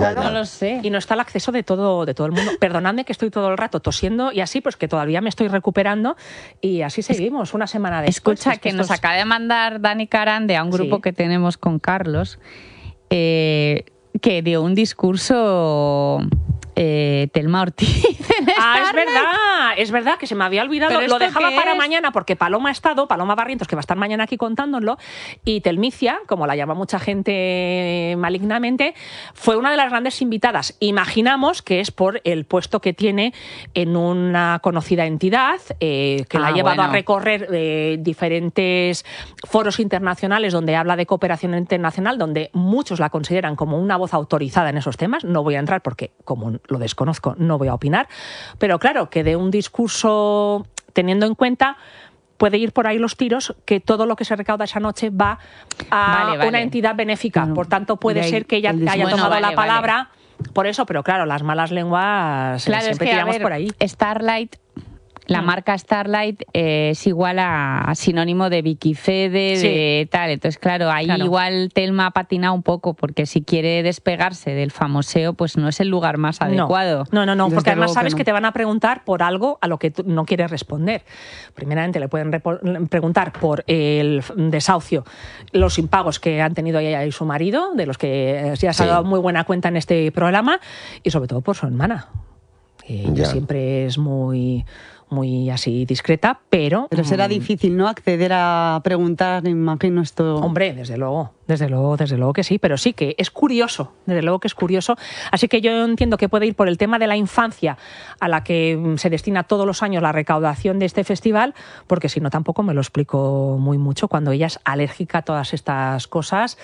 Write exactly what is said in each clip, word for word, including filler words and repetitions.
Claro, ya. no lo sé. Y no está el acceso de todo, de todo el mundo. Perdonadme que estoy todo el rato tosiendo y así, pues que todavía me estoy recuperando y así seguimos, una semana después. Escucha, Es que, que nos estos... acaba de mandar Dani Carande a un grupo Sí. que tenemos con Carlos, eh, que dio un discurso eh, Telma Ortiz. En Ah, es Starlight. verdad, es verdad que se me había olvidado. ¿Pero Lo esto dejaba qué para es? mañana porque Paloma ha estado, Paloma Barrientos, que va a estar mañana aquí contándolo, y Telmicia, como la llama mucha gente malignamente, fue una de las grandes invitadas. Imaginamos que es por el puesto que tiene en una conocida entidad, eh, que la Ah, ha llevado bueno. a recorrer eh, diferentes foros internacionales donde habla de cooperación internacional, donde muchos la consideran como una voz autorizada en esos temas. No voy a entrar porque, como lo desconozco, no voy a opinar. Pero claro, que de un discurso teniendo en cuenta, puede ir por ahí los tiros, que todo lo que se recauda esa noche va a Vale, vale. una entidad benéfica. Bueno, Por tanto, puede de ahí ser que ella el haya discurso. tomado Bueno, la vale, palabra por eso, pero claro, las malas lenguas eh, Claro, es siempre que, a tiramos ver, por ahí. Starlight, la Mm. marca Starlight eh, es igual a, a sinónimo de Vicky Fede, Sí. de tal. Entonces, claro, ahí Claro. igual Telma ha patinado un poco, porque si quiere despegarse del famoseo, pues no es el lugar más adecuado. No, no, no, Desde porque además luego que sabes no. que te van a preguntar por algo a lo que tú no quieres responder. Primeramente le pueden repo- preguntar por el desahucio, los impagos que han tenido ella y su marido, de los que eh, ya se ha Sí. dado muy buena cuenta en este programa, y sobre todo por su hermana. Ella Ya. siempre es muy, muy así discreta, pero... Pero será mm, difícil, ¿no? Acceder a preguntar, me imagino esto. Hombre, desde luego, desde luego, desde luego que sí, pero sí que es curioso, desde luego que es curioso. Así que yo entiendo que puede ir por el tema de la infancia, a la que mm, se destina todos los años la recaudación de este festival, porque si no tampoco me lo explico muy mucho cuando ella es alérgica a todas estas cosas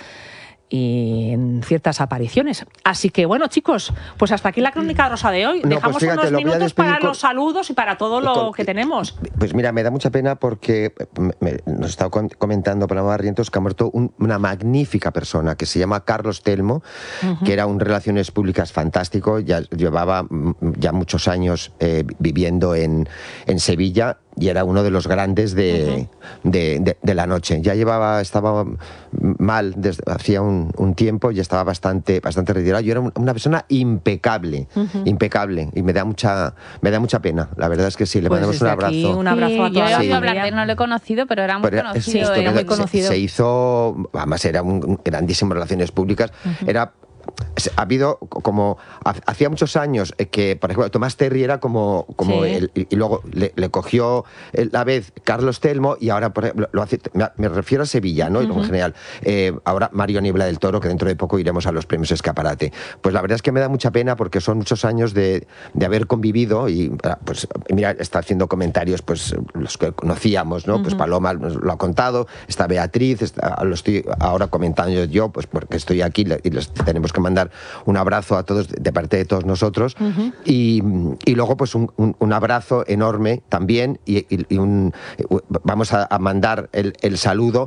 y en ciertas apariciones. Así que bueno, chicos, pues hasta aquí la crónica rosa de hoy. No, pues Dejamos fíjate, unos lo voy a minutos despedir para con- los saludos y para todo lo con- que tenemos. Pues mira, me da mucha pena porque me- me- nos estaba con- comentando Paloma Barrientos que ha muerto un- una magnífica persona que se llama Carlos Telmo, que era un relaciones públicas fantástico, ya llevaba mm, ya muchos años eh, viviendo en, en Sevilla y era uno de los grandes de, de, de- de la noche. Ya llevaba, estaba mal desde hacía un, un tiempo, ya estaba bastante, bastante retirado. Yo era un- una persona impecable, impecable, y me da mucha, me da mucha pena. La verdad es que sí, le Pues mandamos un desde aquí, abrazo. un abrazo Sí, a yo toda he la oído Sí. hablar de familia. él, no lo he conocido, pero era muy Pero conocido. esto era que muy se- conocido. Se, hizo, además era un, un grandísimo en relaciones públicas, era... se- Ha habido como ha- hacía muchos años eh, que, por ejemplo, Tomás Terry era como, como Sí. el- y y luego le, le cogió eh, la vez Carlos Telmo y ahora por ejemplo, lo hace, me, me refiero a Sevilla, ¿no? Y luego en general, eh, ahora Mario Niebla del Toro, que dentro de poco iremos a los premios Escaparate. Pues la verdad es que me da mucha pena porque son muchos años de, de haber convivido y pues mira, está haciendo comentarios pues los que conocíamos, ¿no? Pues Paloma nos lo ha contado, está Beatriz, está, lo estoy ahora comentando yo, pues porque estoy aquí y les tenemos que mandar un abrazo a todos de parte de todos nosotros y, y luego pues un, un- un abrazo enorme también y, y- y un, vamos a, a mandar el, el saludo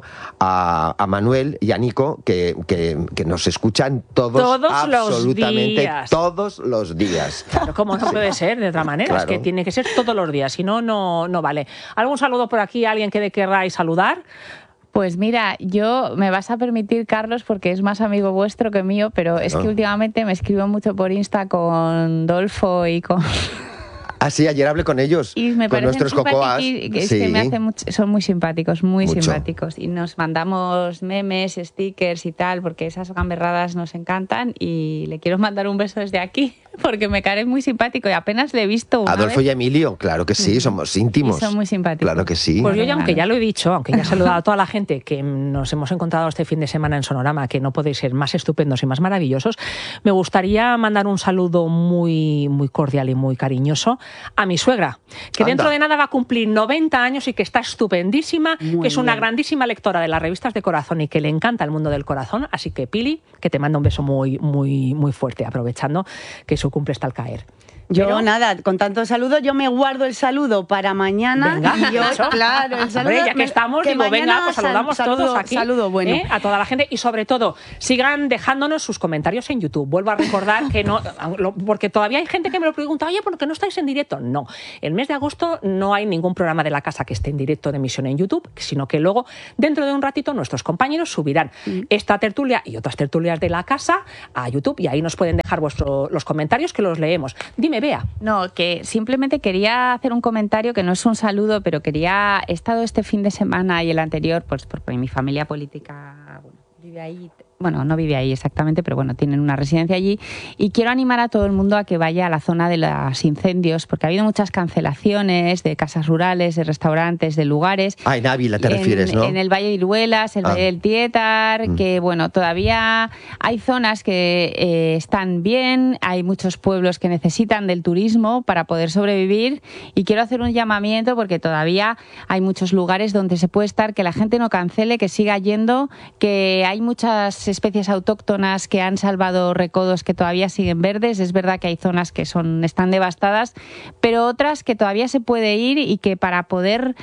a, a Manuel y a Nico que, que, que nos escuchan todos, Todos los absolutamente días. todos los días. Claro, como no puede ser de otra manera, es Claro. que tiene que ser todos los días, si no, no, no vale. ¿Algún saludo por aquí, alguien que querráis saludar? Pues mira, yo me vas a permitir, Carlos, porque es más amigo vuestro que mío, pero es que últimamente me escribo mucho por Insta con Dolfo y con... Ah, sí, ayer hablé con ellos, Y me con parecen nuestros cocoas. simpatiqui- que es Sí. que me hace mucho- son muy simpáticos, muy Mucho. simpáticos. Y nos mandamos memes, stickers y tal, porque esas gamberradas nos encantan. Y le quiero mandar un beso desde aquí, porque me cae muy simpático y apenas le he visto una Adolfo vez. y Emilio, claro que sí, somos íntimos. Y son muy simpáticos. Claro que sí. Pues yo ya, Claro. aunque ya lo he dicho, aunque ya he saludado a toda la gente que nos hemos encontrado este fin de semana en Sonorama, que no podéis ser más estupendos y más maravillosos, me gustaría mandar un saludo muy, muy cordial y muy cariñoso a mi suegra, que Anda. dentro de nada va a cumplir noventa años y que está estupendísima, Muy que es una bien. grandísima lectora de las revistas de corazón y que le encanta el mundo del corazón. Así que, Pili, que te mando un beso muy, muy, muy fuerte, aprovechando que su cumple está al caer. Yo Pero- nada, con tanto saludo, yo me guardo el saludo para mañana. Venga, y yo, eso. claro, el saludo. Hombre, ya que estamos, digo, venga, pues sal- saludamos saludo, todos aquí. Saludo bueno. ¿eh? A toda la gente y sobre todo, sigan dejándonos sus comentarios en YouTube. Vuelvo a recordar que no, lo- porque todavía hay gente que me lo pregunta, oye, ¿por qué no estáis en directo? No, el mes de agosto no hay ningún programa de la casa que esté en directo de emisión en YouTube, sino que luego, dentro de un ratito, nuestros compañeros subirán mm. esta tertulia y otras tertulias de la casa a YouTube y ahí nos pueden dejar vuestro, los comentarios que los leemos. Dime, Bea. No, que simplemente quería hacer un comentario que no es un saludo, pero quería, he estado este fin de semana y el anterior, pues porque mi familia política bueno, vive ahí, bueno, no vive ahí exactamente, pero bueno, tienen una residencia allí y quiero animar a todo el mundo a que vaya a la zona de los incendios, porque ha habido muchas cancelaciones de casas rurales, de restaurantes, de lugares. Ah, en Ávila te en, refieres, ¿no? En el Valle de Iruelas, el Ah. Valle del Tietar, Mm. que bueno, todavía hay zonas que eh, están bien, hay muchos pueblos que necesitan del turismo para poder sobrevivir y quiero hacer un llamamiento porque todavía hay muchos lugares donde se puede estar, que la gente no cancele, que siga yendo, que hay muchas especies autóctonas que han salvado recodos que todavía siguen verdes. Es verdad que hay zonas que son están devastadas, pero otras que todavía se puede ir y que para poder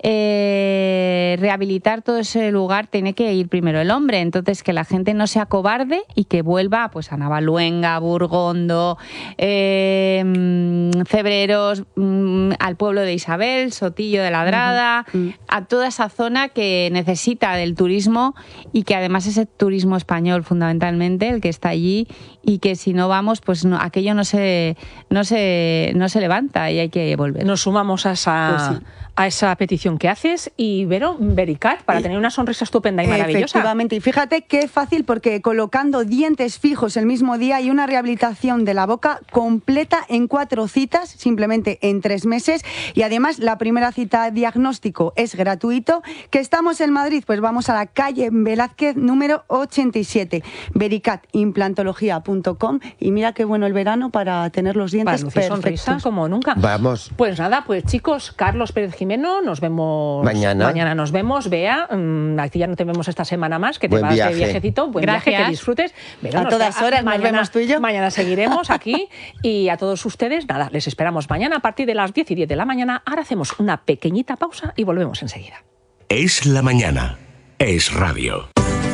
eh, rehabilitar todo ese lugar tiene que ir primero el hombre. Entonces, que la gente no sea cobarde y que vuelva pues a Navaluenga, Burgondo, eh, Cebreros, mm, al pueblo de Isabel, Sotillo de Ladrada, uh-huh. a toda esa zona que necesita del turismo y que además ese turismo español fundamentalmente el que está allí y que si no vamos pues no, aquello no se no se no se levanta y hay que volver. Nos sumamos a esa pues sí. a esa petición que haces y Vero, Vericat, para tener una sonrisa estupenda y maravillosa. Efectivamente, y fíjate qué fácil porque colocando dientes fijos el mismo día y una rehabilitación de la boca completa en cuatro citas, simplemente en tres meses y además la primera cita diagnóstico es gratuito. ¿Que estamos en Madrid? Pues vamos a la calle Velázquez número ochenta y siete, vericat implantología punto com y mira qué bueno el verano para tener los dientes para perfectos. Sonrisa como nunca. Vamos. Pues nada, pues chicos, Carlos Pérez Jimeno, nos vemos mañana. Mañana nos vemos, Bea, mmm, aquí ya no te vemos esta semana más, que te buen vas viaje. de viajecito, buen Gracias. viaje, que disfrutes. Pero a nos todas horas mañana, nos vemos tú y yo. Mañana seguiremos aquí y a todos ustedes, nada, les esperamos mañana a partir de las diez y diez de la mañana. Ahora hacemos una pequeñita pausa y volvemos enseguida. Es la mañana. Es radio.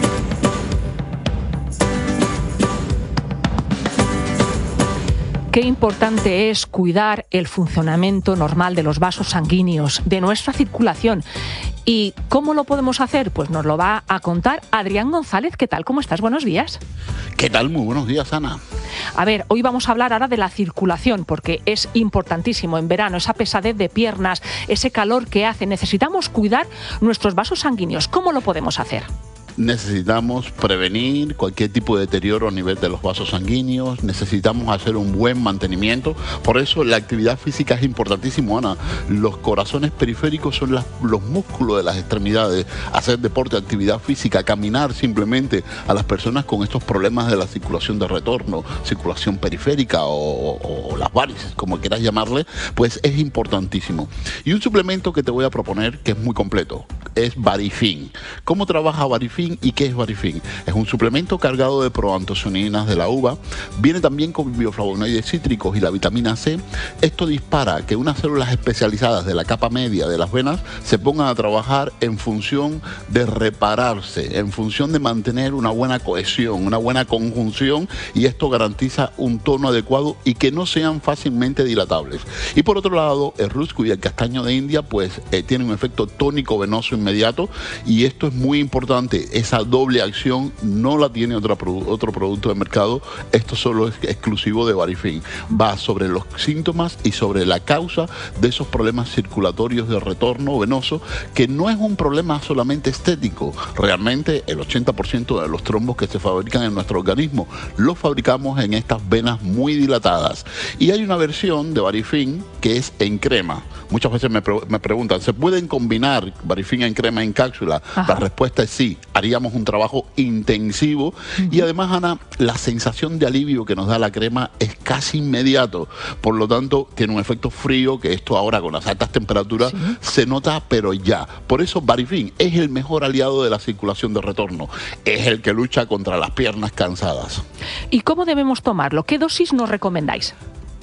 Qué importante es cuidar el funcionamiento normal de los vasos sanguíneos, de nuestra circulación. ¿Y cómo lo podemos hacer? Pues nos lo va a contar Adrián González. ¿Qué tal? ¿Cómo estás? Buenos días. ¿Qué tal? Muy buenos días, Ana. A ver, hoy vamos a hablar ahora de la circulación, porque es importantísimo en verano, esa pesadez de piernas, ese calor que hace. Necesitamos cuidar nuestros vasos sanguíneos. ¿Cómo lo podemos hacer? Necesitamos prevenir cualquier tipo de deterioro a nivel de los vasos sanguíneos, necesitamos hacer un buen mantenimiento, por eso la actividad física es importantísimo, Ana. Los corazones periféricos son las, los músculos de las extremidades, hacer deporte, actividad física, caminar simplemente a las personas con estos problemas de la circulación de retorno, circulación periférica o, o, o las varices, como quieras llamarle, pues es importantísimo. Y un suplemento que te voy a proponer que es muy completo, es Varifin. ¿Cómo trabaja Varifin? ¿Y qué es Varifin? Es un suplemento cargado de proantocianinas de la uva, viene también con bioflavonoides cítricos y la vitamina C. Esto dispara que unas células especializadas de la capa media de las venas se pongan a trabajar en función de repararse, en función de mantener una buena cohesión, una buena conjunción, y esto garantiza un tono adecuado y que no sean fácilmente dilatables. Y por otro lado, el rusco y el castaño de India pues eh, tienen un efecto tónico venoso inmediato, y esto es muy importante. Esa doble acción no la tiene otra, otro producto de mercado. Esto solo es exclusivo de Varifin. Va sobre los síntomas y sobre la causa de esos problemas circulatorios de retorno venoso, que no es un problema solamente estético. Realmente el ochenta por ciento de los trombos que se fabrican en nuestro organismo los fabricamos en estas venas muy dilatadas. Y hay una versión de Varifin que es en crema. Muchas veces me, pre me preguntan, ¿se pueden combinar Varifin en crema en cápsula? Ajá. La respuesta es sí. Haríamos un trabajo intensivo. Uh-huh. Y además, Ana, la sensación de alivio que nos da la crema es casi inmediato. Por lo tanto, tiene un efecto frío, que esto ahora con las altas temperaturas ¿sí? se nota, pero ya. Por eso Varifin es el mejor aliado de la circulación de retorno. Es el que lucha contra las piernas cansadas. ¿Y cómo debemos tomarlo? ¿Qué dosis nos recomendáis?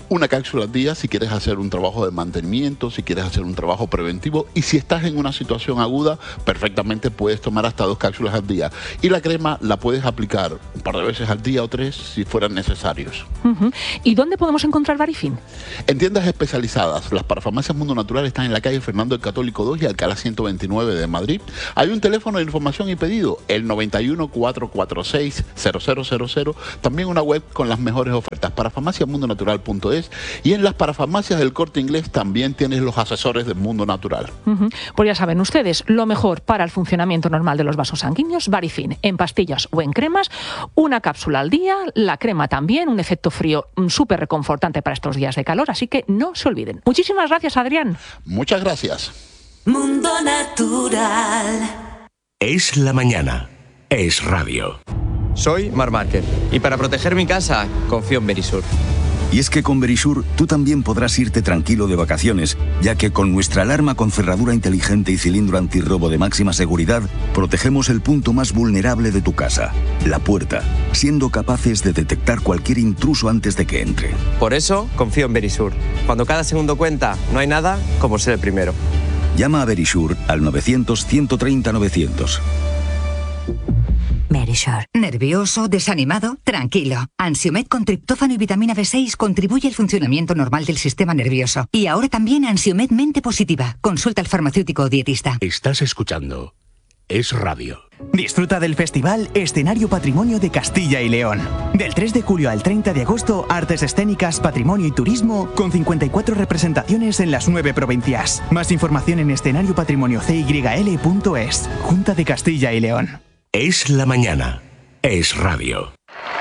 Una cápsula al día si quieres hacer un trabajo de mantenimiento, si quieres hacer un trabajo preventivo, y si estás en una situación aguda, perfectamente puedes tomar hasta dos cápsulas al día. Y la crema la puedes aplicar un par de veces al día o tres si fueran necesarios. Uh-huh. ¿Y dónde podemos encontrar Varifin? En tiendas especializadas. Las parafarmacias Mundo Natural están en la calle Fernando el Católico dos y Alcalá ciento veintinueve de Madrid. Hay un teléfono de información y pedido, el noventa y uno, cuatrocientos cuarenta y seis, cero cero cero cero. También una web con las mejores ofertas, parafarmacia mundo natural punto es. Y en las parafarmacias del Corte Inglés también tienes los asesores del Mundo Natural. Uh-huh. Pues ya saben ustedes, lo mejor para el funcionamiento normal de los vasos sanguíneos, Varifin, en pastillas o en cremas, una cápsula al día, la crema también, un efecto frío súper reconfortante para estos días de calor, así que no se olviden. Muchísimas gracias, Adrián. Muchas gracias. Mundo Natural. Es la mañana. Es radio. Soy Mar Márquez y para proteger mi casa confío en Verisur. Y es que con Verisur tú también podrás irte tranquilo de vacaciones, ya que con nuestra alarma con cerradura inteligente y cilindro antirrobo de máxima seguridad, protegemos el punto más vulnerable de tu casa, la puerta, siendo capaces de detectar cualquier intruso antes de que entre. Por eso confío en Verisur. Cuando cada segundo cuenta, no hay nada como ser el primero. Llama a Verisur al novecientos, ciento treinta, novecientos. Verisur. ¿Nervioso? ¿Desanimado? Tranquilo. Ansiomed con triptófano y vitamina B seis contribuye al funcionamiento normal del sistema nervioso. Y ahora también Ansiomed Mente Positiva. Consulta al farmacéutico o dietista. Estás escuchando Es Radio. Disfruta del festival Escenario Patrimonio de Castilla y León. Del tres de julio al treinta de agosto, artes escénicas, patrimonio y turismo, con cincuenta y cuatro representaciones en las nueve provincias. Más información en escenario patrimonio c y l punto es. Junta de Castilla y León. Es la mañana. Es radio.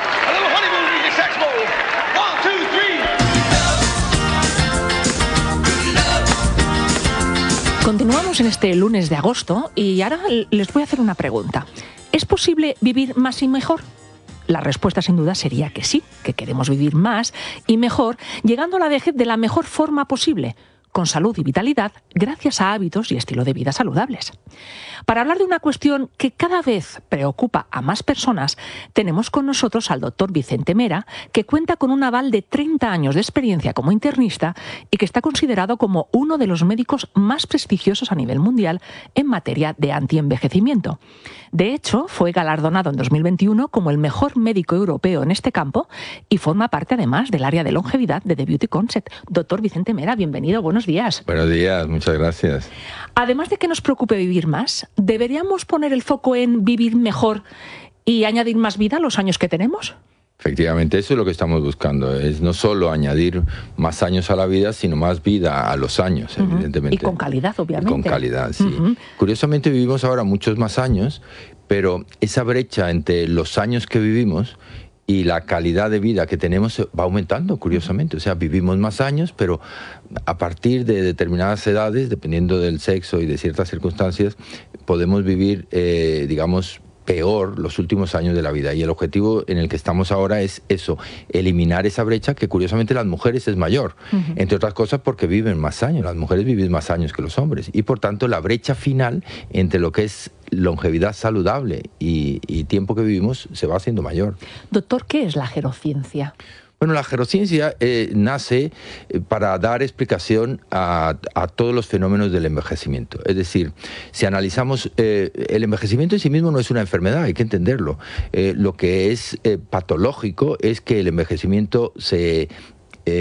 Continuamos en este lunes de agosto y ahora les voy a hacer una pregunta. ¿Es posible vivir más y mejor? La respuesta sin duda sería que sí, que queremos vivir más y mejor, llegando a la vejez de la mejor forma posible, con salud y vitalidad, gracias a hábitos y estilo de vida saludables. Para hablar de una cuestión que cada vez preocupa a más personas, tenemos con nosotros al doctor Vicente Mera, que cuenta con un aval de treinta años de experiencia como internista y que está considerado como uno de los médicos más prestigiosos a nivel mundial en materia de antienvejecimiento. De hecho, fue galardonado en dos mil veintiuno como el mejor médico europeo en este campo y forma parte además del área de longevidad de The Beauty Concept. Doctor Vicente Mera, bienvenido, buenos días. Buenos días, muchas gracias. Además de que nos preocupe vivir más, ¿deberíamos poner el foco en vivir mejor y añadir más vida a los años que tenemos? Efectivamente, eso es lo que estamos buscando, es no solo añadir más años a la vida, sino más vida a los años, uh-huh. evidentemente. Y con calidad, obviamente. Y con calidad, sí. Uh-huh. Curiosamente vivimos ahora muchos más años, pero esa brecha entre los años que vivimos y la calidad de vida que tenemos va aumentando, curiosamente. O sea, vivimos más años, pero a partir de determinadas edades, dependiendo del sexo y de ciertas circunstancias, podemos vivir, eh, digamos, peor los últimos años de la vida. Y el objetivo en el que estamos ahora es eso, eliminar esa brecha que curiosamente las mujeres es mayor. Uh-huh. Entre otras cosas porque viven más años. Las mujeres viven más años que los hombres. Y por tanto la brecha final entre lo que es longevidad saludable y, y tiempo que vivimos se va haciendo mayor. Doctor, ¿qué es la gerociencia? Bueno, la gerociencia eh, nace para dar explicación a, a todos los fenómenos del envejecimiento. Es decir, si analizamos, eh, el envejecimiento en sí mismo no es una enfermedad, hay que entenderlo. Eh, lo que es eh, patológico es que el envejecimiento se... Eh,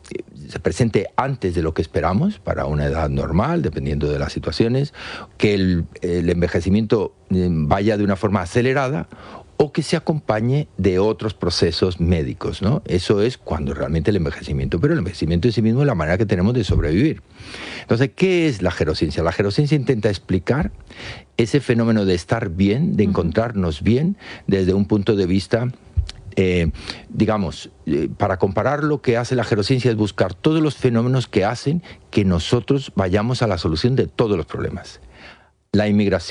se presente antes de lo que esperamos para una edad normal, dependiendo de las situaciones, que el, el envejecimiento eh, vaya de una forma acelerada o que se acompañe de otros procesos médicos, ¿no? Eso es cuando realmente el envejecimiento, pero el envejecimiento en sí mismo es la manera que tenemos de sobrevivir. Entonces, ¿qué es la gerociencia? La gerociencia intenta explicar ese fenómeno de estar bien, de encontrarnos bien, desde un punto de vista Eh, digamos, eh, para comparar, lo que hace la gerociencia es buscar todos los fenómenos que hacen que nosotros vayamos a la solución de todos los problemas. La inmigración.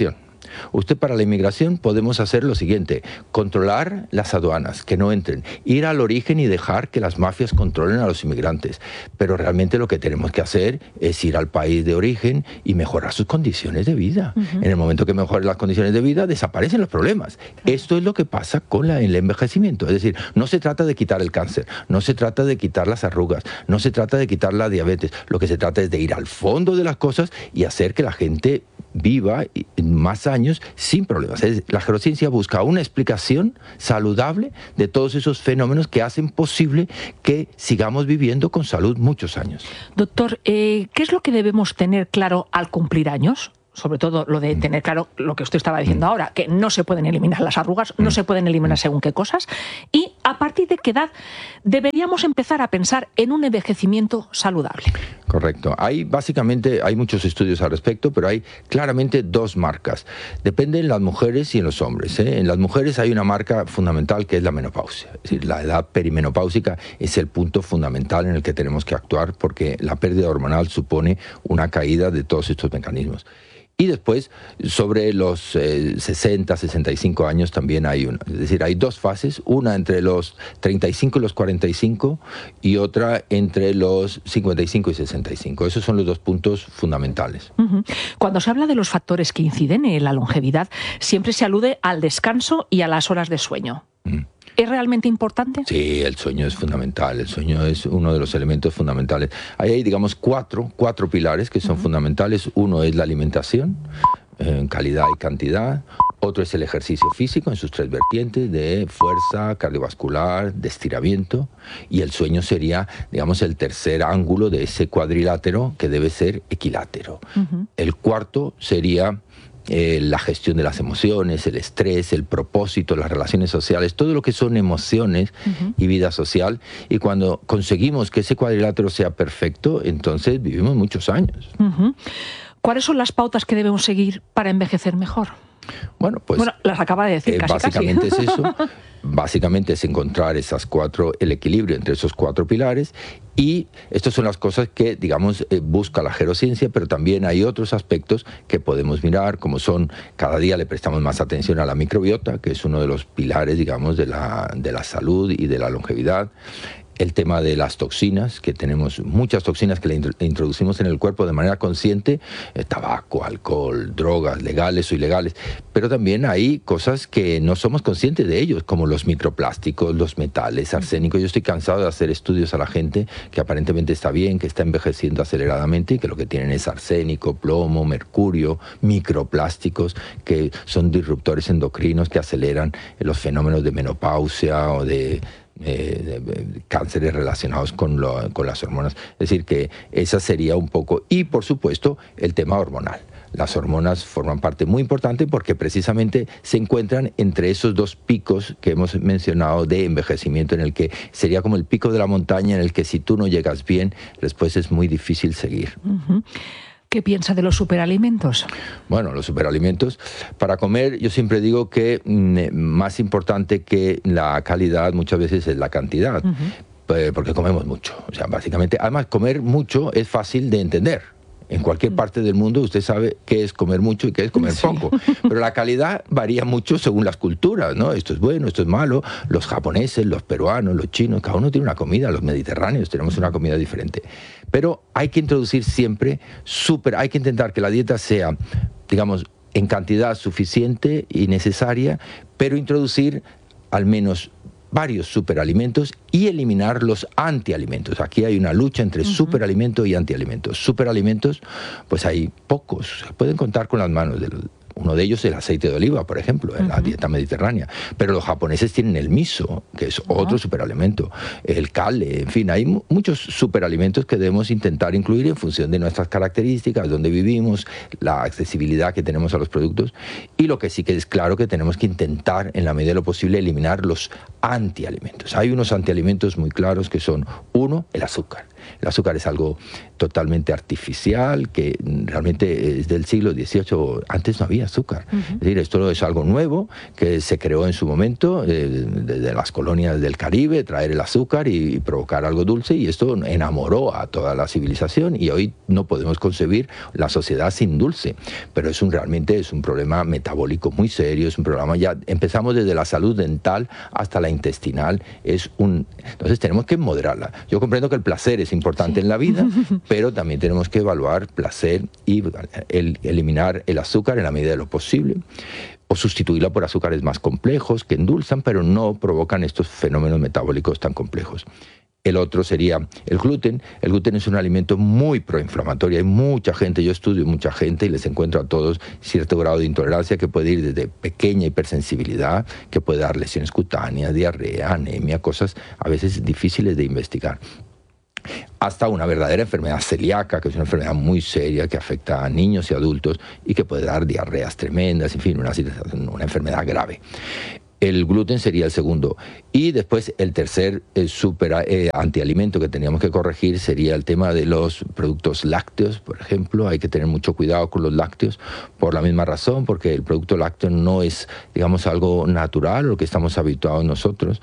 Usted para la inmigración podemos hacer lo siguiente, controlar las aduanas, que no entren, ir al origen y dejar que las mafias controlen a los inmigrantes. Pero realmente lo que tenemos que hacer es ir al país de origen y mejorar sus condiciones de vida. Uh-huh. En el momento que mejoren las condiciones de vida, desaparecen los problemas. Claro. Esto es lo que pasa con la, el envejecimiento. Es decir, no se trata de quitar el cáncer, no se trata de quitar las arrugas, no se trata de quitar la diabetes. Lo que se trata es de ir al fondo de las cosas y hacer que la gente viva más años sin problemas. La gerociencia busca una explicación saludable de todos esos fenómenos que hacen posible que sigamos viviendo con salud muchos años. Doctor, eh, ¿qué es lo que debemos tener claro al cumplir años? Sobre todo lo de tener claro lo que usted estaba diciendo ahora, que no se pueden eliminar las arrugas, no se pueden eliminar según qué cosas, y a partir de qué edad deberíamos empezar a pensar en un envejecimiento saludable. Correcto. Hay básicamente, hay muchos estudios al respecto, pero hay claramente dos marcas. Depende en las mujeres y en los hombres, ¿eh? En las mujeres hay una marca fundamental que es la menopausia. Es decir, la edad perimenopáusica es el punto fundamental en el que tenemos que actuar porque la pérdida hormonal supone una caída de todos estos mecanismos. Y después, sobre los eh, sesenta, sesenta y cinco años también hay una. Es decir, hay dos fases, una entre los treinta y cinco y los cuarenta y cinco y otra entre los cincuenta y cinco y sesenta y cinco. Esos son los dos puntos fundamentales. Uh-huh. Cuando se habla de los factores que inciden en la longevidad, siempre se alude al descanso y a las horas de sueño. Uh-huh. ¿Es realmente importante? Sí, el sueño es fundamental, el sueño es uno de los elementos fundamentales. Ahí hay, digamos, cuatro, cuatro pilares que son uh-huh. fundamentales. Uno es la alimentación, en calidad y cantidad. Otro es el ejercicio físico en sus tres vertientes de fuerza, cardiovascular, de estiramiento. Y el sueño sería, digamos, el tercer ángulo de ese cuadrilátero que debe ser equilátero. Uh-huh. El cuarto sería Eh, la gestión de las emociones, el estrés, el propósito, las relaciones sociales, todo lo que son emociones uh-huh. y vida social. Y cuando conseguimos que ese cuadrilátero sea perfecto, entonces vivimos muchos años. Uh-huh. ¿Cuáles son las pautas que debemos seguir para envejecer mejor? Bueno, pues bueno, las acaba de decir, eh, casi, básicamente casi. es eso. Básicamente es encontrar esas cuatro, el equilibrio entre esos cuatro pilares, y estas son las cosas que, digamos, eh, busca la gerociencia, pero también hay otros aspectos que podemos mirar, como son, cada día le prestamos más atención a la microbiota, que es uno de los pilares, digamos, de la, de la salud y de la longevidad. El tema de las toxinas, que tenemos muchas toxinas que le introducimos en el cuerpo de manera consciente, eh, tabaco, alcohol, drogas, legales o ilegales, pero también hay cosas que no somos conscientes de ellos, como los microplásticos, los metales, arsénico. Yo estoy cansado de hacer estudios a la gente que aparentemente está bien, que está envejeciendo aceleradamente y que lo que tienen es arsénico, plomo, mercurio, microplásticos, que son disruptores endocrinos que aceleran los fenómenos de menopausia o de Eh, de, de cánceres relacionados con, lo, con las hormonas. Es decir, que esa sería un poco... Y, por supuesto, el tema hormonal. Las hormonas forman parte muy importante porque precisamente se encuentran entre esos dos picos que hemos mencionado de envejecimiento, en el que sería como el pico de la montaña, en el que si tú no llegas bien, después es muy difícil seguir. Uh-huh. ¿Qué piensa de los superalimentos? Bueno, los superalimentos, para comer yo siempre digo que mm, más importante que la calidad muchas veces es la cantidad, uh-huh. porque comemos mucho. O sea, básicamente, además comer mucho es fácil de entender. En cualquier parte del mundo usted sabe qué es comer mucho y qué es comer sí. poco. Pero la calidad varía mucho según las culturas, ¿no? Esto es bueno, esto es malo. Los japoneses, los peruanos, los chinos, cada uno tiene una comida. Los mediterráneos tenemos una comida diferente. Pero hay que introducir siempre súper, hay que intentar que la dieta sea, digamos, en cantidad suficiente y necesaria, pero introducir al menos varios superalimentos y eliminar los antialimentos. Aquí hay una lucha entre uh-huh. superalimento y antialimentos. Superalimentos, pues hay pocos, se pueden contar con las manos. De los, uno de ellos es el aceite de oliva, por ejemplo, en uh-huh. la dieta mediterránea. Pero los japoneses tienen el miso, que es uh-huh. otro superalimento, el kale, en fin, hay mu- muchos superalimentos que debemos intentar incluir en función de nuestras características, donde vivimos, la accesibilidad que tenemos a los productos, y lo que sí que es claro que tenemos que intentar, en la medida de lo posible, eliminar los antialimentos. Hay unos antialimentos muy claros que son, uno, el azúcar. El azúcar es algo totalmente artificial, que realmente es del siglo dieciocho, antes no había azúcar. Uh-huh. Es decir, esto es algo nuevo que se creó en su momento, eh, desde las colonias del Caribe, traer el azúcar y, y provocar algo dulce, y esto enamoró a toda la civilización, y hoy no podemos concebir la sociedad sin dulce, pero es un, realmente es un problema metabólico muy serio, es un problema, ya empezamos desde la salud dental hasta la intestinal, es un, entonces tenemos que moderarla. Yo comprendo que el placer es importante sí. en la vida, pero también tenemos que evaluar placer y el, eliminar el azúcar en la medida de lo posible, o sustituirla por azúcares más complejos que endulzan, pero no provocan estos fenómenos metabólicos tan complejos. El otro sería el gluten. El gluten es un alimento muy proinflamatorio. Hay mucha gente, yo estudio mucha gente y les encuentro a todos cierto grado de intolerancia que puede ir desde pequeña hipersensibilidad, que puede dar lesiones cutáneas, diarrea, anemia, cosas a veces difíciles de investigar, hasta una verdadera enfermedad celíaca, que es una enfermedad muy seria que afecta a niños y adultos y que puede dar diarreas tremendas, en fin, una, una enfermedad grave. El gluten sería el segundo. Y después el tercer eh, super eh, antialimento que teníamos que corregir sería el tema de los productos lácteos, por ejemplo. Hay que tener mucho cuidado con los lácteos por la misma razón, porque el producto lácteo no es, digamos, algo natural, lo que estamos habituados nosotros.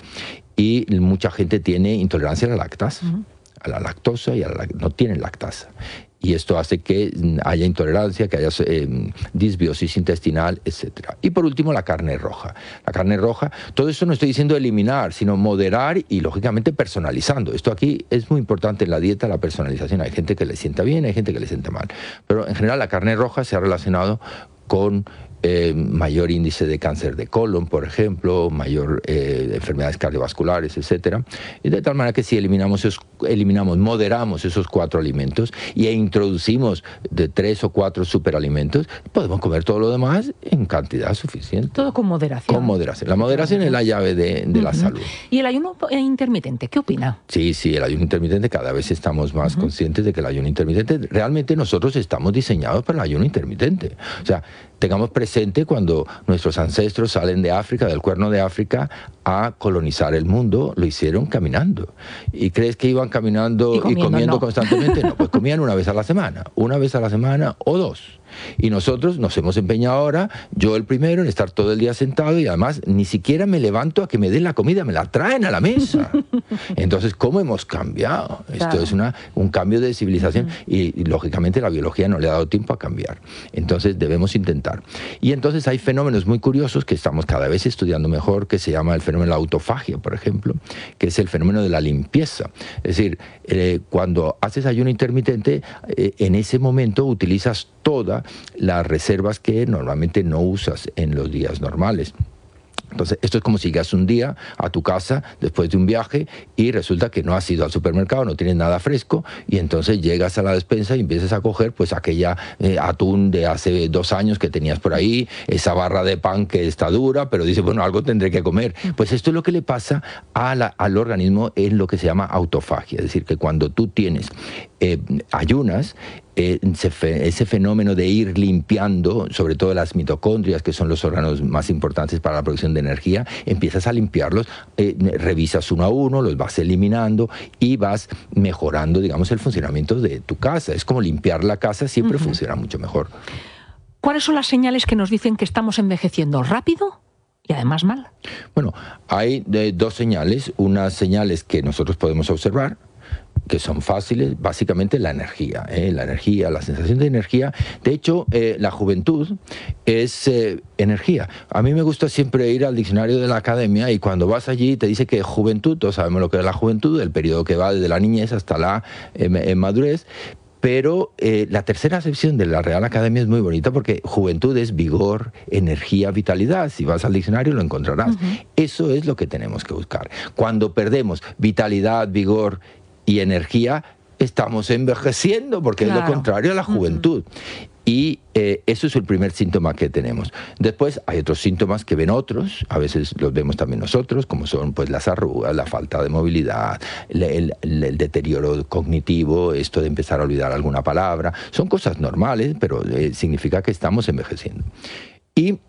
Y mucha gente tiene intolerancia a la lactasa. Uh-huh. a la lactosa y a la, no tienen lactasa. Y esto hace que haya intolerancia, que haya eh, disbiosis intestinal, etcétera. Y por último, la carne roja. La carne roja, todo esto no estoy diciendo eliminar, sino moderar y, lógicamente, personalizando. Esto aquí es muy importante en la dieta, la personalización. Hay gente que le sienta bien, hay gente que le sienta mal. Pero, en general, la carne roja se ha relacionado con Eh, mayor índice de cáncer de colon, por ejemplo, mayor eh, enfermedades cardiovasculares, etcétera. Y de tal manera que si eliminamos, esos, eliminamos, moderamos esos cuatro alimentos y e introducimos de tres o cuatro superalimentos, podemos comer todo lo demás en cantidad suficiente. Todo con moderación. Con moderación. La moderación es la llave de, de uh-huh. la salud. ¿Y el ayuno intermitente? ¿Qué opina? Sí, sí, el ayuno intermitente, cada vez estamos más uh-huh. conscientes de que el ayuno intermitente, realmente nosotros estamos diseñados para el ayuno intermitente. O sea, tengamos presente cuando nuestros ancestros salen de África, del Cuerno de África, a colonizar el mundo, lo hicieron caminando. ¿Y crees que iban caminando y comiendo, y comiendo no. constantemente? No, pues comían una vez a la semana, una vez a la semana o dos. Y nosotros nos hemos empeñado ahora, yo el primero, en estar todo el día sentado y además ni siquiera me levanto a que me den la comida, me la traen a la mesa. Entonces, ¿cómo hemos cambiado? Claro. Esto es una, un cambio de civilización uh-huh. y, y, lógicamente, la biología no le ha dado tiempo a cambiar. Entonces, debemos intentar. Y entonces hay fenómenos muy curiosos que estamos cada vez estudiando mejor, que se llama el fenómeno de la autofagia, por ejemplo, que es el fenómeno de la limpieza. Es decir, eh, cuando haces ayuno intermitente, eh, en ese momento utilizas todas las reservas que normalmente no usas en los días normales. Entonces, esto es como si llegas un día a tu casa después de un viaje y resulta que no has ido al supermercado, no tienes nada fresco, y entonces llegas a la despensa y empiezas a coger pues aquella eh, atún de hace dos años que tenías por ahí, esa barra de pan que está dura, pero dices, bueno, algo tendré que comer. Pues esto es lo que le pasa a la, al organismo en lo que se llama autofagia, es decir, que cuando tú tienes eh, ayunas, Eh, ese fenómeno de ir limpiando, sobre todo las mitocondrias, que son los órganos más importantes para la producción de energía, empiezas a limpiarlos, eh, revisas uno a uno, los vas eliminando y vas mejorando, digamos, el funcionamiento de tu casa. Es como limpiar la casa, siempre uh-huh. funciona mucho mejor. ¿Cuáles son las señales que nos dicen que estamos envejeciendo rápido y además mal? Bueno, hay eh, dos señales. Unas señales que nosotros podemos observar, que son fáciles, básicamente la energía, ¿eh? la energía, la sensación de energía. De hecho, eh, la juventud es eh, energía. A mí me gusta siempre ir al diccionario de la academia y cuando vas allí te dice que juventud, todos sabemos lo que es la juventud, el periodo que va desde la niñez hasta la eh, madurez, pero eh, la tercera acepción de la Real Academia es muy bonita porque juventud es vigor, energía, vitalidad. Si vas al diccionario lo encontrarás. Uh-huh. Eso es lo que tenemos que buscar. Cuando perdemos vitalidad, vigor y energía, estamos envejeciendo, porque claro. es lo contrario a la juventud. Uh-huh. Y eh, eso es el primer síntoma que tenemos. Después hay otros síntomas que ven otros, a veces los vemos también nosotros, como son pues las arrugas, la falta de movilidad, el, el, el deterioro cognitivo, esto de empezar a olvidar alguna palabra. Son cosas normales, pero eh, significa que estamos envejeciendo. Y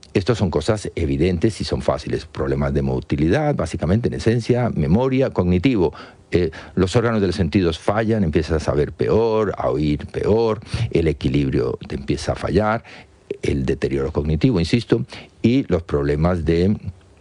Estas son cosas evidentes y son fáciles. Problemas de motilidad, básicamente, en esencia, memoria, cognitivo. Eh, los órganos de los sentidos fallan, empiezas a saber peor, a oír peor, el equilibrio te empieza a fallar, el deterioro cognitivo, insisto, y los problemas de...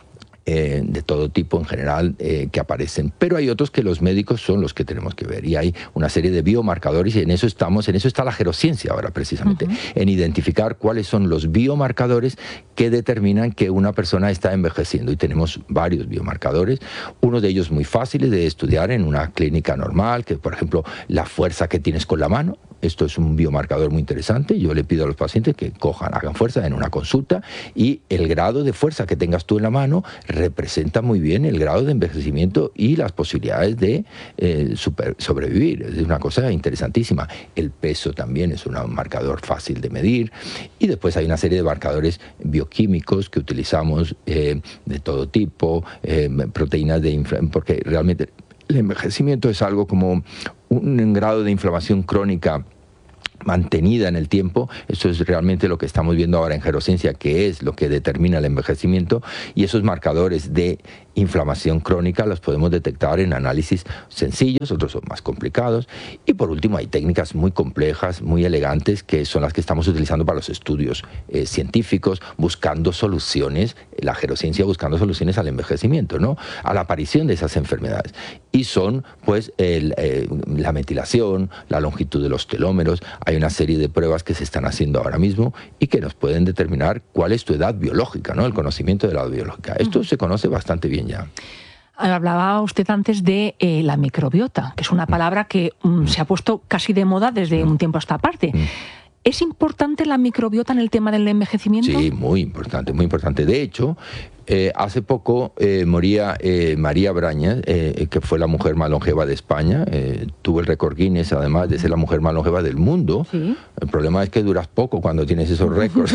Eh, de todo tipo en general eh, que aparecen, pero hay otros que los médicos son los que tenemos que ver y hay una serie de biomarcadores y en eso estamos, en eso está la gerociencia ahora precisamente, uh-huh. en identificar cuáles son los biomarcadores que determinan que una persona está envejeciendo y tenemos varios biomarcadores, uno de ellos muy fáciles de estudiar en una clínica normal, que por ejemplo la fuerza que tienes con la mano. Esto es un biomarcador muy interesante. Yo le pido a los pacientes que cojan, hagan fuerza en una consulta y el grado de fuerza que tengas tú en la mano representa muy bien el grado de envejecimiento y las posibilidades de eh, super, sobrevivir. Es una cosa interesantísima. El peso también es un marcador fácil de medir y después hay una serie de marcadores bioquímicos que utilizamos eh, de todo tipo, eh, proteínas de infla- porque realmente el envejecimiento es algo como un grado de inflamación crónica mantenida en el tiempo. Eso es realmente lo que estamos viendo ahora en gerociencia, que es lo que determina el envejecimiento, y esos marcadores de inflamación crónica los podemos detectar en análisis sencillos, otros son más complicados, y por último hay técnicas muy complejas, muy elegantes, que son las que estamos utilizando para los estudios eh, científicos, buscando soluciones, la gerociencia buscando soluciones al envejecimiento, ¿no? A la aparición de esas enfermedades, y son pues el, eh, la metilación, la longitud de los telómeros. Hay una serie de pruebas que se están haciendo ahora mismo y que nos pueden determinar cuál es tu edad biológica, ¿no? El conocimiento de la edad biológica. Esto uh-huh. se conoce bastante bien ya. Hablaba usted antes de eh, la microbiota, que es una palabra que um, se ha puesto casi de moda desde un tiempo a esta parte. ¿Es importante la microbiota en el tema del envejecimiento? Sí, muy importante, muy importante. De hecho, eh, hace poco eh, moría eh, María Brañas, eh, que fue la mujer más longeva de España. Eh, tuvo el récord Guinness, además de ser la mujer más longeva del mundo. ¿Sí? El problema es que duras poco cuando tienes esos récords,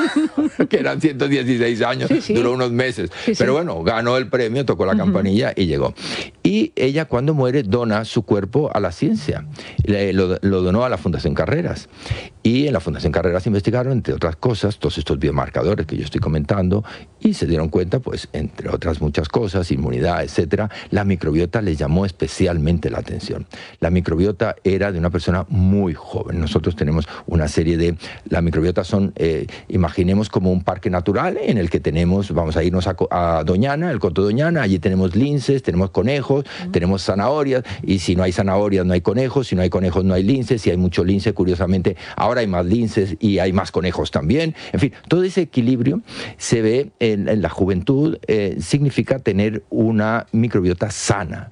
que eran ciento dieciséis años, sí, sí. duró unos meses. Sí, Pero sí. bueno, ganó el premio, tocó la uh-huh. campanilla y llegó. Y ella, cuando muere, dona su cuerpo a la ciencia. Le, lo, lo donó a la Fundación Carreras. Y en la Fundación Carreras investigaron, entre otras cosas, todos estos biomarcadores que yo estoy comentando, y se dieron cuenta, pues, entre otras muchas cosas, inmunidad, etcétera, la microbiota les llamó especialmente la atención. La microbiota era de una persona muy joven. Nosotros tenemos una serie de... La microbiota son, eh, imaginemos como un parque natural en el que tenemos, vamos a irnos a, a Doñana, el Coto Doñana, allí tenemos linces, tenemos conejos, uh-huh. tenemos zanahorias, y si no hay zanahorias no hay conejos, si no hay conejos no hay linces, si hay mucho lince, curiosamente, ahora hay más linces y hay más conejos también. En fin, todo ese equilibrio se ve en, en la juventud, eh, significa tener una microbiota sana.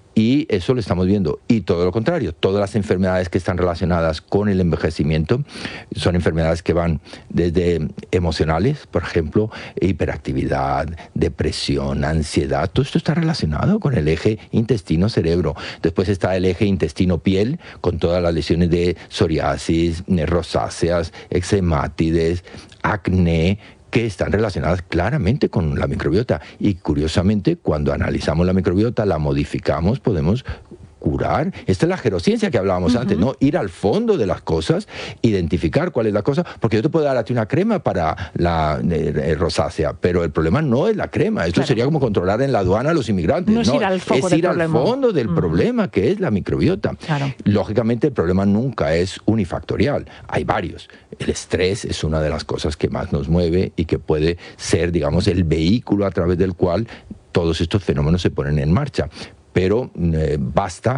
Y eso lo estamos viendo. Y todo lo contrario, todas las enfermedades que están relacionadas con el envejecimiento son enfermedades que van desde emocionales, por ejemplo, hiperactividad, depresión, ansiedad. Todo esto está relacionado con el eje intestino-cerebro. Después está el eje intestino-piel, con todas las lesiones de psoriasis, rosáceas, eczemátides, acné, que están relacionadas claramente con la microbiota. Y curiosamente, cuando analizamos la microbiota, la modificamos, podemos curar. Esta es la gerociencia que hablábamos uh-huh. antes, ¿no? Ir al fondo de las cosas, identificar cuál es la cosa, porque yo te puedo dar a ti una crema para la eh, rosácea, pero el problema no es la crema. Esto claro. sería como controlar en la aduana a los inmigrantes. No es ¿no? ir al, foco es del ir al problema. fondo del uh-huh. problema, que es la microbiota. Claro. Lógicamente, el problema nunca es unifactorial. Hay varios. El estrés es una de las cosas que más nos mueve y que puede ser, digamos, el vehículo a través del cual todos estos fenómenos se ponen en marcha. Pero eh, basta,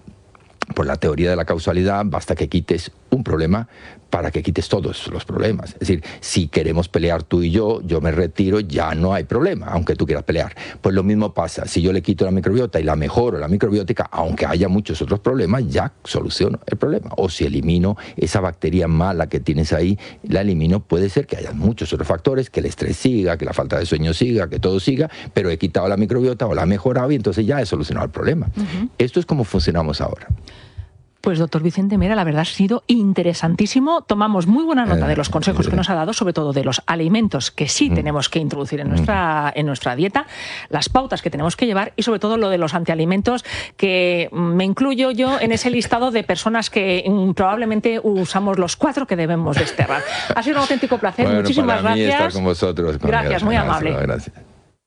por la teoría de la causalidad, basta que quites un problema para que quites todos los problemas. Es decir, si queremos pelear tú y yo, yo me retiro, ya no hay problema, aunque tú quieras pelear. Pues lo mismo pasa, si yo le quito la microbiota y la mejoro la microbiótica, aunque haya muchos otros problemas, ya soluciono el problema. O si elimino esa bacteria mala que tienes ahí, la elimino, puede ser que haya muchos otros factores, que el estrés siga, que la falta de sueño siga, que todo siga, pero he quitado la microbiota o la he mejorado y entonces ya he solucionado el problema. Uh-huh. Esto es como funcionamos ahora. Pues doctor Vicente Mera, la verdad ha sido interesantísimo. Tomamos muy buena nota de los consejos que nos ha dado, sobre todo de los alimentos que sí tenemos que introducir en nuestra, en nuestra dieta, las pautas que tenemos que llevar y sobre todo lo de los antialimentos, que me incluyo yo en ese listado de personas que mm, probablemente usamos los cuatro que debemos desterrar. Ha sido un auténtico placer. Bueno, Muchísimas para mí gracias. estar con vosotros. Con gracias, muy gracias, amable. Gracias.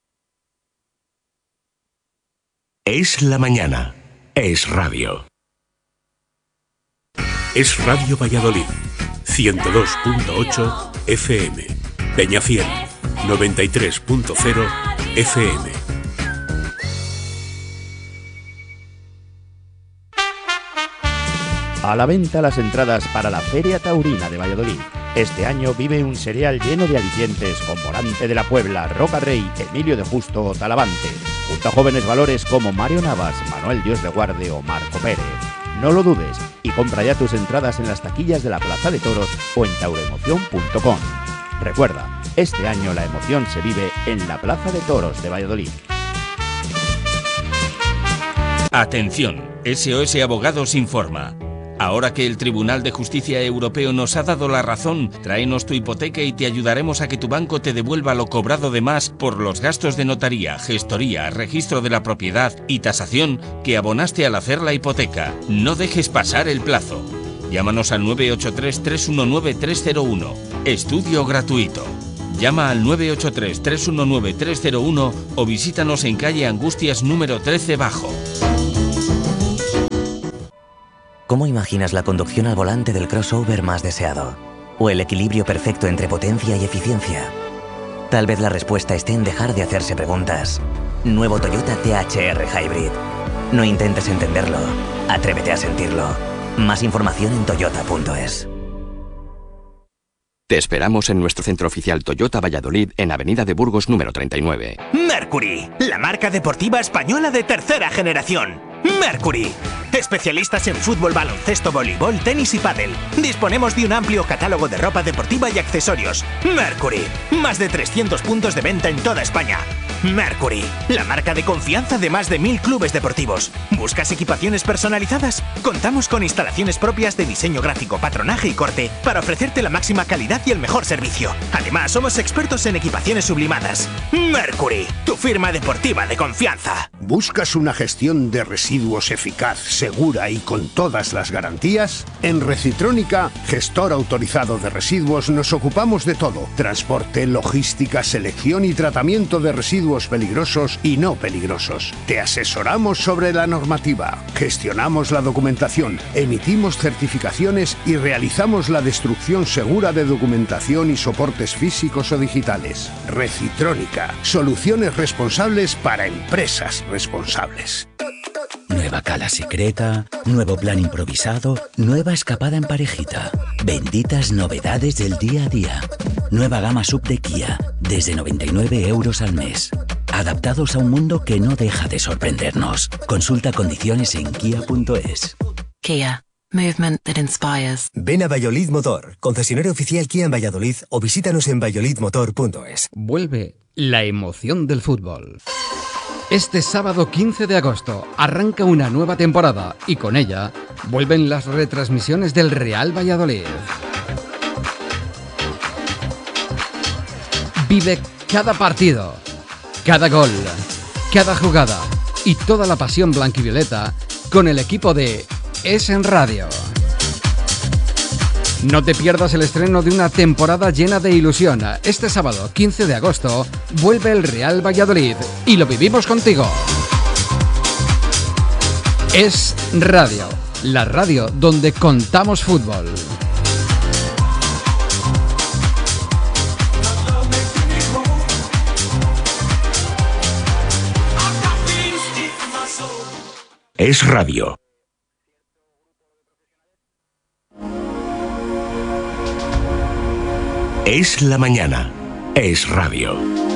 Es la mañana. Es radio. Es Radio Valladolid. ciento dos punto ocho F M. Peñafiel. noventa y tres punto cero F M. A la venta las entradas para la Feria Taurina de Valladolid. Este año vive un serial lleno de alicientes con Morante de la Puebla, Roca Rey, Emilio de Justo o Talavante, junto a jóvenes valores como Mario Navas, Manuel Dios de Guarde o Marco Pérez. No lo dudes y compra ya tus entradas en las taquillas de la Plaza de Toros o en tauroemoción punto com. Recuerda, este año la emoción se vive en la Plaza de Toros de Valladolid. Atención, S O S Abogados informa. Ahora que el Tribunal de Justicia Europeo nos ha dado la razón, tráenos tu hipoteca y te ayudaremos a que tu banco te devuelva lo cobrado de más por los gastos de notaría, gestoría, registro de la propiedad y tasación que abonaste al hacer la hipoteca. No dejes pasar el plazo. Llámanos al nueve ocho tres, tres uno nueve, tres cero uno. Estudio gratuito. Llama al nueve ocho tres, tres uno nueve, tres cero uno o visítanos en calle Angustias número trece Bajo. ¿Cómo imaginas la conducción al volante del crossover más deseado? ¿O el equilibrio perfecto entre potencia y eficiencia? Tal vez la respuesta esté en dejar de hacerse preguntas. Nuevo Toyota T H R Hybrid. No intentes entenderlo, atrévete a sentirlo. Más información en toyota punto es. Te esperamos en nuestro centro oficial Toyota Valladolid en Avenida de Burgos número treinta y nueve. Mercury, la marca deportiva española de tercera generación. Mercury. Especialistas en fútbol, baloncesto, voleibol, tenis y pádel. Disponemos de un amplio catálogo de ropa deportiva y accesorios. Mercury. Más de trescientos puntos de venta en toda España. Mercury, la marca de confianza de más de mil clubes deportivos. ¿Buscas equipaciones personalizadas? Contamos con instalaciones propias de diseño gráfico, patronaje y corte para ofrecerte la máxima calidad y el mejor servicio. Además, somos expertos en equipaciones sublimadas. Mercury, tu firma deportiva de confianza. ¿Buscas una gestión de residuos eficaz, segura y con todas las garantías? En Recitrónica, gestor autorizado de residuos, nos ocupamos de todo: transporte, logística, selección y tratamiento de residuos peligrosos y no peligrosos. Te asesoramos sobre la normativa, gestionamos la documentación, emitimos certificaciones y realizamos la destrucción segura de documentación y soportes físicos o digitales. Recitrónica, soluciones responsables para empresas responsables. Nueva cala secreta, nuevo plan improvisado, nueva escapada en parejita. Benditas novedades del día a día. Nueva gama sub de Kia, desde noventa y nueve euros al mes. Adaptados a un mundo que no deja de sorprendernos. Consulta condiciones en kia punto es. Kia. Movement that inspires. Ven a Valladolid Motor, concesionario oficial Kia en Valladolid, o visítanos en valladolid motor punto es. Vuelve la emoción del fútbol. Este sábado quince de agosto arranca una nueva temporada y con ella vuelven las retransmisiones del Real Valladolid. Vive cada partido, cada gol, cada jugada y toda la pasión blanquivioleta con el equipo de Es en Radio. No te pierdas el estreno de una temporada llena de ilusión. Este sábado, quince de agosto, vuelve el Real Valladolid y lo vivimos contigo. Es Radio, la radio donde contamos fútbol. Es Radio. Es la mañana. Es radio.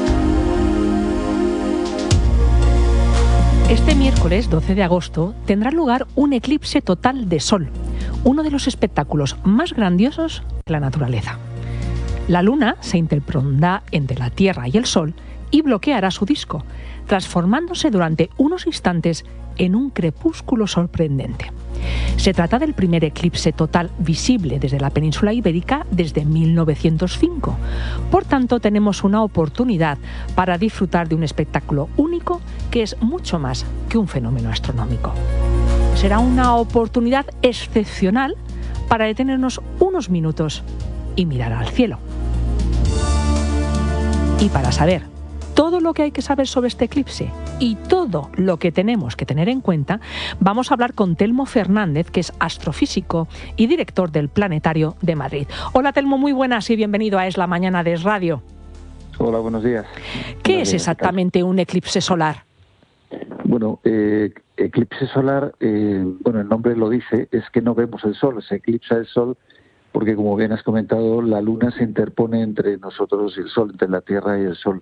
Este miércoles doce de agosto tendrá lugar un eclipse total de sol, uno de los espectáculos más grandiosos de la naturaleza. La luna se interpondrá entre la Tierra y el Sol y bloqueará su disco, transformándose durante unos instantes en un crepúsculo sorprendente. Se trata del primer eclipse total visible desde la península ibérica desde mil novecientos cinco. Por tanto, tenemos una oportunidad para disfrutar de un espectáculo único que es mucho más que un fenómeno astronómico. Será una oportunidad excepcional para detenernos unos minutos y mirar al cielo. Y para saber todo lo que hay que saber sobre este eclipse y todo lo que tenemos que tener en cuenta, vamos a hablar con Telmo Fernández, que es astrofísico y director del Planetario de Madrid. Hola Telmo, muy buenas y bienvenido a Es la Mañana de Es Radio. Hola, buenos días. ¿Qué buenos es días, exactamente un eclipse solar? Bueno, eh, eclipse solar, eh, bueno, el nombre lo dice, es que no vemos el sol, se eclipsa el sol porque, como bien has comentado, la luna se interpone entre nosotros y el sol, entre la Tierra y el sol.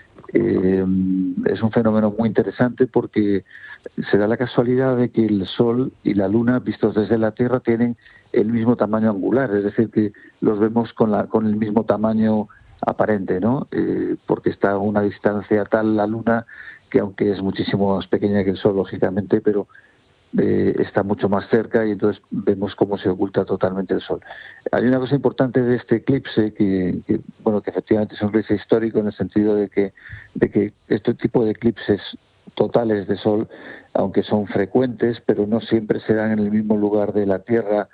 Eh, es un fenómeno muy interesante porque se da la casualidad de que el sol y la luna, vistos desde la Tierra, tienen el mismo tamaño angular, es decir, que los vemos con, la, con el mismo tamaño aparente, ¿no? Eh, porque está a una distancia tal la luna que, aunque es muchísimo más pequeña que el sol, lógicamente, pero eh, está mucho más cerca y entonces vemos cómo se oculta totalmente el sol. Hay una cosa importante de este eclipse que, que bueno, que efectivamente es un eclipse histórico en el sentido de que, de que este tipo de eclipses totales de sol, aunque son frecuentes, pero no siempre se dan en el mismo lugar de la Tierra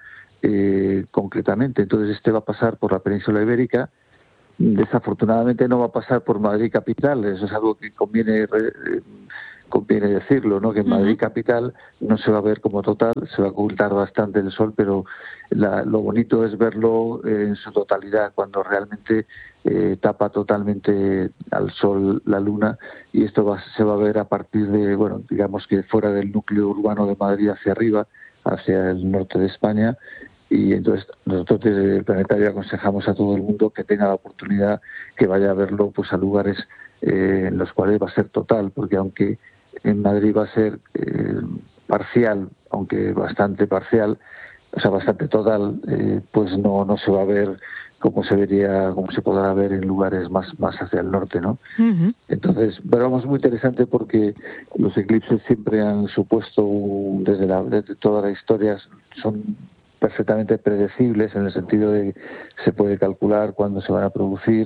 eh, concretamente. Entonces este va a pasar por la península ibérica. Desafortunadamente no va a pasar por Madrid capital, eso es algo que conviene eh, conviene decirlo, ¿no? Que en Madrid capital no se va a ver como total, se va a ocultar bastante el sol, pero la, lo bonito es verlo eh, en su totalidad, cuando realmente eh, tapa totalmente al sol la luna, y esto va, se va a ver a partir de, bueno, digamos que fuera del núcleo urbano de Madrid hacia arriba, hacia el norte de España. Y entonces nosotros desde el Planetario aconsejamos a todo el mundo que tenga la oportunidad que vaya a verlo pues a lugares eh, en los cuales va a ser total, porque aunque en Madrid va a ser eh, parcial, aunque bastante parcial, o sea, bastante total, eh, pues no no se va a ver como se vería, como se podrá ver en lugares más más hacia el norte, ¿no? Uh-huh. Entonces, pero vamos, muy interesante porque los eclipses siempre han supuesto, desde, la, desde toda la historia, son perfectamente predecibles en el sentido de que se puede calcular cuándo se van a producir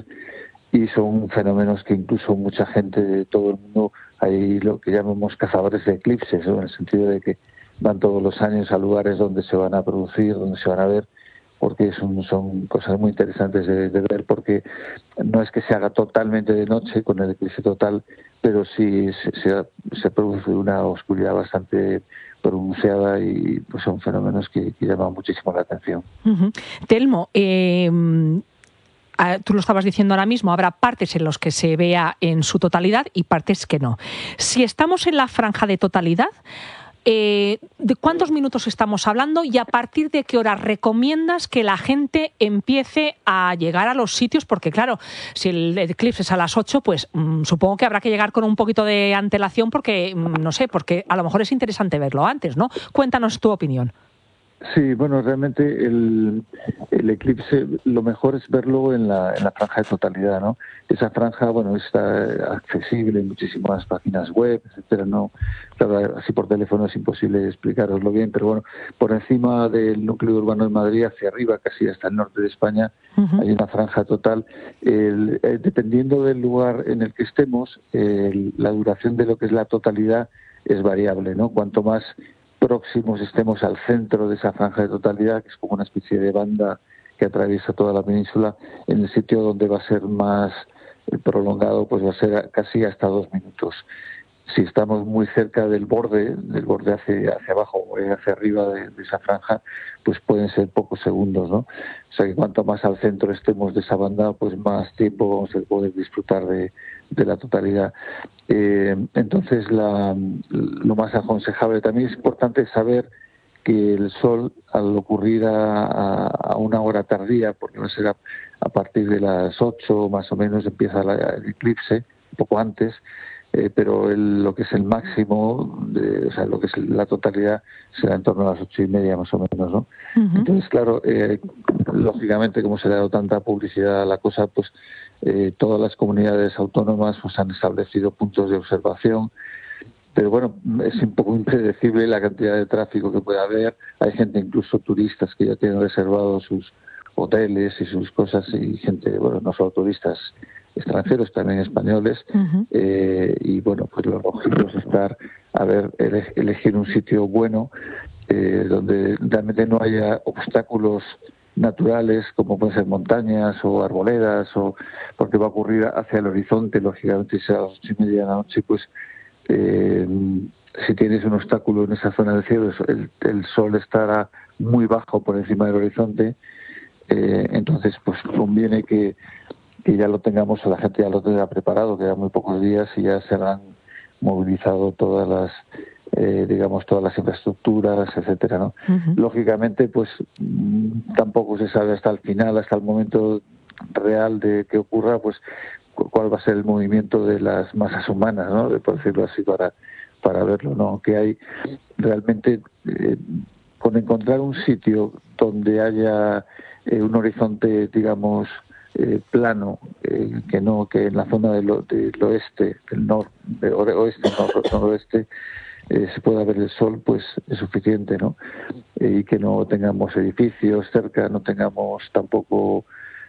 y son fenómenos que incluso mucha gente de todo el mundo, hay lo que llamamos cazadores de eclipses, ¿no? En el sentido de que van todos los años a lugares donde se van a producir, donde se van a ver, porque son, son cosas muy interesantes de, de ver, porque no es que se haga totalmente de noche con el eclipse total, pero sí se, se, se produce una oscuridad bastante pronunciada y pues son fenómenos que, que llaman muchísimo la atención. Uh-huh. Telmo, eh, tú lo estabas diciendo ahora mismo, habrá partes en las que se vea en su totalidad y partes que no. Si estamos en la franja de totalidad, Eh, ¿de cuántos minutos estamos hablando y a partir de qué hora recomiendas que la gente empiece a llegar a los sitios? Porque claro, si el eclipse es a las ocho, pues mmm, supongo que habrá que llegar con un poquito de antelación porque, mmm, no sé, porque a lo mejor es interesante verlo antes, ¿no? Cuéntanos tu opinión. Sí, bueno, realmente el, el eclipse, lo mejor es verlo en la, en la franja de totalidad, ¿no? Esa franja, bueno, está accesible en muchísimas páginas web, etcétera, ¿no? Claro, así por teléfono es imposible explicaroslo bien, pero bueno, por encima del núcleo urbano de Madrid, hacia arriba, casi hasta el norte de España, uh-huh. hay una franja total. El, eh, dependiendo del lugar en el que estemos, el, la duración de lo que es la totalidad es variable, ¿no? Cuanto más próximos estemos al centro de esa franja de totalidad, que es como una especie de banda que atraviesa toda la península, en el sitio donde va a ser más prolongado, pues va a ser casi hasta dos minutos. Si estamos muy cerca del borde, del borde hacia, hacia abajo o hacia arriba de, de esa franja, pues pueden ser pocos segundos, ¿no? O sea que cuanto más al centro estemos de esa banda, pues más tiempo vamos a poder disfrutar de, de la totalidad. Eh, entonces, la, lo más aconsejable también es importante saber que el sol, al ocurrir a, a, a una hora tardía, porque va a ser a, a partir de las ocho más o menos, empieza la, el eclipse, un poco antes, Eh, pero el, lo que es el máximo, de, o sea, lo que es la totalidad, será en torno a las ocho y media más o menos, ¿no? Uh-huh. Entonces, claro, eh, lógicamente, como se le ha dado tanta publicidad a la cosa, pues eh, todas las comunidades autónomas pues han establecido puntos de observación pero bueno, es un poco impredecible la cantidad de tráfico que puede haber. Hay gente, incluso turistas, que ya tienen reservados sus hoteles y sus cosas, y gente, bueno, no solo turistas extranjeros, también españoles. Uh-huh. eh, y bueno, pues lo lógico es estar, a ver, ele- elegir un sitio bueno, eh, donde realmente no haya obstáculos naturales, como pueden ser montañas o arboledas, o porque va a ocurrir hacia el horizonte, lógicamente, si a las ocho y media de la noche, pues eh, si tienes un obstáculo en esa zona del cielo, el, el sol estará muy bajo por encima del horizonte, eh, entonces pues conviene que, que ya lo tengamos, la gente ya lo tenga preparado, quedan muy pocos días y ya se habrán movilizado todas las Eh, digamos, todas las infraestructuras, etcétera, ¿no? Uh-huh. Lógicamente, pues mmm, tampoco se sabe hasta el final, hasta el momento real de que ocurra, pues cu- cuál va a ser el movimiento de las masas humanas, ¿no? De, por decirlo así, para para verlo, ¿no? Que hay realmente, eh, con encontrar un sitio donde haya eh, un horizonte, digamos, eh, plano, eh, que no, que en la zona del, del oeste, del nor, de oeste, nor, noroeste, Eh, se pueda ver el sol, pues es suficiente, ¿no? Eh, y que no tengamos edificios cerca, no tengamos tampoco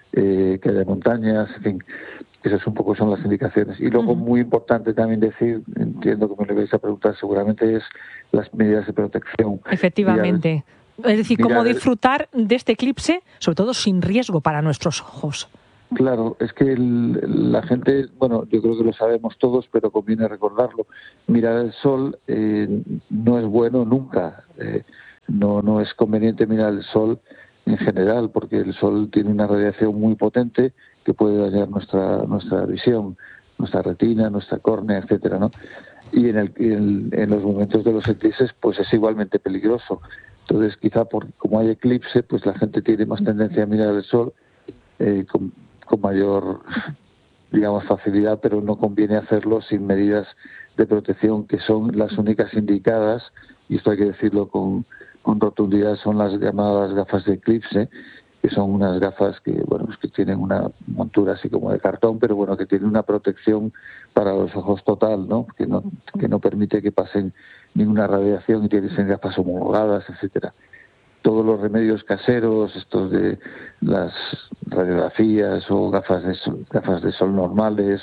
eh, que haya montañas, en fin, esas un poco son las indicaciones. Y luego, uh-huh. muy importante también decir, entiendo que me lo vais a preguntar seguramente, es las medidas de protección. Efectivamente. Mirar, es decir, cómo disfrutar de este eclipse, sobre todo sin riesgo para nuestros ojos. Claro, es que el, la gente, bueno, yo creo que lo sabemos todos, pero conviene recordarlo. Mirar el sol eh, no es bueno nunca. Eh, no, no es conveniente mirar el sol en general, porque el sol tiene una radiación muy potente que puede dañar nuestra nuestra visión, nuestra retina, nuestra córnea, etcétera, ¿no? Y en, el, en, en los momentos de los eclipses, pues es igualmente peligroso. Entonces, quizá por como hay eclipse, pues la gente tiene más tendencia a mirar el sol eh, con con mayor, digamos, facilidad, pero no conviene hacerlo sin medidas de protección que son las únicas indicadas, y esto hay que decirlo con, con rotundidad, son las llamadas gafas de eclipse, que son unas gafas que, bueno, pues que tienen una montura así como de cartón, pero bueno, que tienen una protección para los ojos total, ¿no? Que no, que no permite que pasen ninguna radiación, y tienen gafas homologadas, etcétera. Todos los remedios caseros, estos de las radiografías o gafas de sol, gafas de sol normales,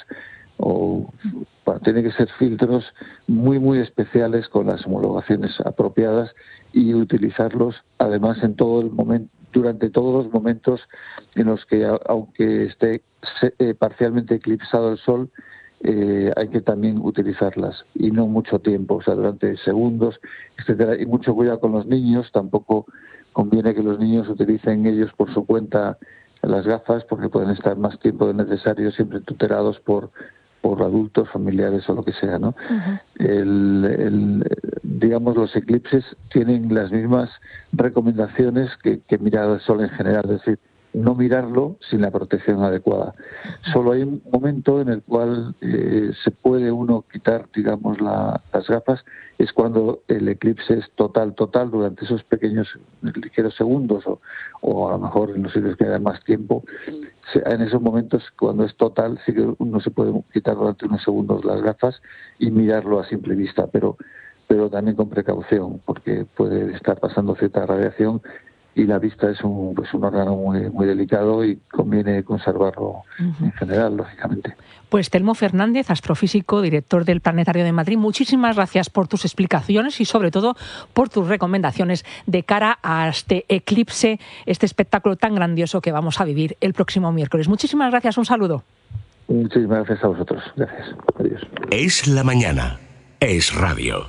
o bueno, tienen que ser filtros muy muy especiales con las homologaciones apropiadas, y utilizarlos además en todo el momento, durante todos los momentos en los que, aunque esté eh, parcialmente eclipsado el sol, Eh, hay que también utilizarlas, y no mucho tiempo, o sea, durante segundos, etcétera. Y mucho cuidado con los niños, tampoco conviene que los niños utilicen ellos por su cuenta las gafas, porque pueden estar más tiempo del necesario siempre tutelados por por adultos, familiares o lo que sea, ¿no? Uh-huh. El, el, digamos, los eclipses tienen las mismas recomendaciones que, que mirar el sol en general, es decir, no mirarlo sin la protección adecuada. Solo hay un momento en el cual eh, se puede uno quitar, digamos, la, las gafas, es cuando el eclipse es total, total, durante esos pequeños, ligeros segundos, o, o a lo mejor en los sitios que haya más tiempo. Se, en esos momentos, cuando es total, sí que uno se puede quitar durante unos segundos las gafas y mirarlo a simple vista, pero, pero también con precaución, porque puede estar pasando cierta radiación, y la vista es un, pues un órgano muy, muy delicado, y conviene conservarlo uh-huh. en general, lógicamente. Pues Telmo Fernández, astrofísico, director del Planetario de Madrid, muchísimas gracias por tus explicaciones y sobre todo por tus recomendaciones de cara a este eclipse, este espectáculo tan grandioso que vamos a vivir el próximo miércoles. Muchísimas gracias, un saludo. Muchísimas gracias a vosotros. Gracias. Adiós. Es la mañana. Es radio.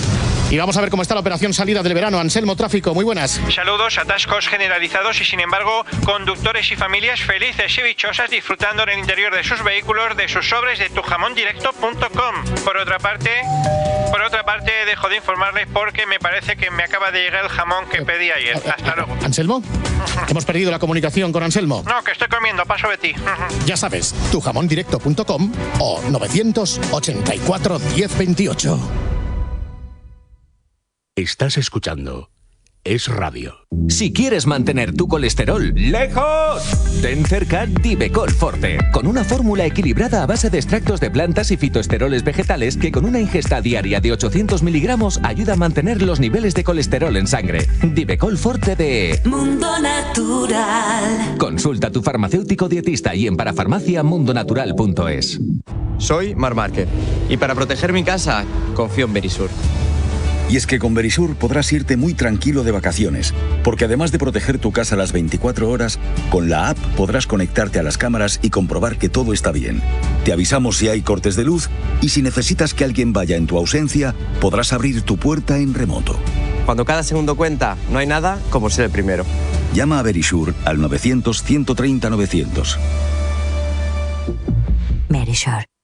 Y vamos a ver cómo está la operación salida del verano. Anselmo, tráfico, muy buenas. Saludos, atascos generalizados y sin embargo conductores y familias felices y dichosas disfrutando en el interior de sus vehículos de sus sobres de tu jamón directo punto com. Por otra parte, por otra parte dejo de informarles porque me parece que me acaba de llegar el jamón que pedí ayer. Hasta luego. ¿Anselmo? Hemos perdido la comunicación con Anselmo. No, que estoy comiendo, paso de ti. Ya sabes, tu jamón directo punto com o novecientos ochenta y cuatro diez veintiocho. Estás escuchando es radio. Si quieres mantener tu colesterol lejos, ten cerca Divecol Forte, con una fórmula equilibrada a base de extractos de plantas y fitoesteroles vegetales que con una ingesta diaria de ochocientos miligramos ayuda a mantener los niveles de colesterol en sangre. Divecol Forte de Mundo Natural. Consulta a tu farmacéutico dietista y en parafarmacia mundonatural punto es. Soy Mar Márquez y para proteger mi casa confío en Verisur. Y es que con Verisur podrás irte muy tranquilo de vacaciones, porque además de proteger tu casa las veinticuatro horas, con la app podrás conectarte a las cámaras y comprobar que todo está bien. Te avisamos si hay cortes de luz y si necesitas que alguien vaya en tu ausencia, podrás abrir tu puerta en remoto. Cuando cada segundo cuenta, no hay nada como ser el primero. Llama a Verisur al novecientos, ciento treinta, novecientos. Verisur.